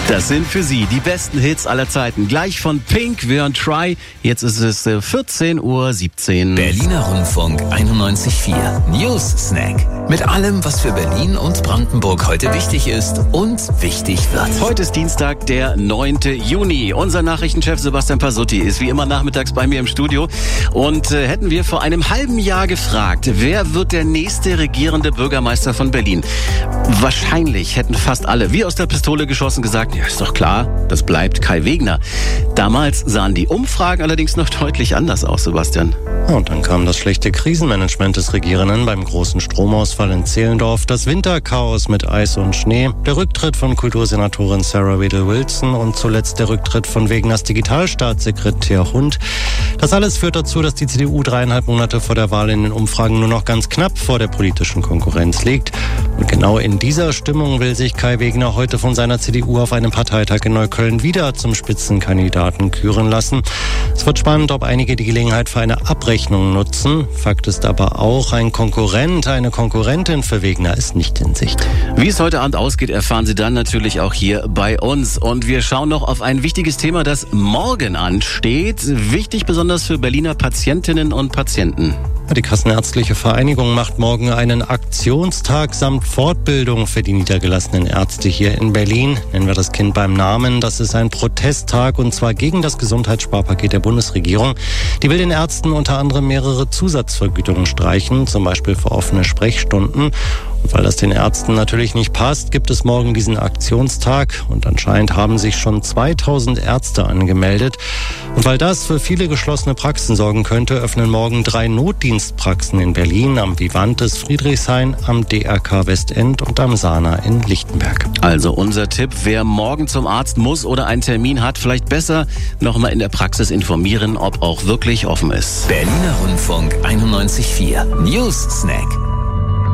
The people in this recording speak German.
Das sind für Sie die besten Hits aller Zeiten. Gleich von Pink, wir hören Try. Jetzt ist es 14:17 Uhr. Berliner Rundfunk 91.4 News Snack. Mit allem, was für Berlin und Brandenburg heute wichtig ist und wichtig wird. Heute ist Dienstag, der 9. Juni. Unser Nachrichtenchef Sebastian Pasutti ist wie immer nachmittags bei mir im Studio. Und hätten wir vor einem halben Jahr gefragt, wer wird der nächste regierende Bürgermeister von Berlin? Wahrscheinlich hätten fast alle, wie aus der Pistole geschossen, gesagt, ja, ist doch klar, das bleibt Kai Wegner. Damals sahen die Umfragen allerdings noch deutlich anders aus, Sebastian. Und dann kam das schlechte Krisenmanagement des Regierenden beim großen Stromausfall in Zehlendorf, das Winterchaos mit Eis und Schnee, der Rücktritt von Kultursenatorin Sarah Wedel-Wilson und zuletzt der Rücktritt von Wegners Digitalstaatssekretär Hund. Das alles führt dazu, dass die CDU 3,5 Monate vor der Wahl in den Umfragen nur noch ganz knapp vor der politischen Konkurrenz liegt. Und genau in dieser Stimmung will sich Kai Wegner heute von seiner CDU auf einem Parteitag in Neukölln wieder zum Spitzenkandidaten küren lassen. Es wird spannend, ob einige die Gelegenheit für eine Abrechnung nutzen. Fakt ist aber auch, ein Konkurrent, eine Konkurrentin für Wegner ist nicht in Sicht. Wie es heute Abend ausgeht, erfahren Sie dann natürlich auch hier bei uns. Und wir schauen noch auf ein wichtiges Thema, das morgen ansteht. Wichtig besonders für Berliner Patientinnen und Patienten. Die Kassenärztliche Vereinigung macht morgen einen Aktionstag samt Fortbildung für die niedergelassenen Ärzte hier in Berlin. Nennen wir das Kind beim Namen. Das ist ein Protesttag und zwar gegen das Gesundheitssparpaket der Bundesregierung. Die will den Ärzten unter anderem mehrere Zusatzvergütungen streichen, zum Beispiel für offene Sprechstunden. Und weil das den Ärzten natürlich nicht passt, gibt es morgen diesen Aktionstag. Und anscheinend haben sich schon 2000 Ärzte angemeldet. Und weil das für viele geschlossene Praxen sorgen könnte, öffnen morgen 3 Notdienstpraxen in Berlin, am Vivantes Friedrichshain, am DRK Westend und am Sana in Lichtenberg. Also unser Tipp, wer morgen zum Arzt muss oder einen Termin hat, vielleicht besser nochmal in der Praxis informieren, ob auch wirklich offen ist. Berliner Rundfunk 91.4 News Snack.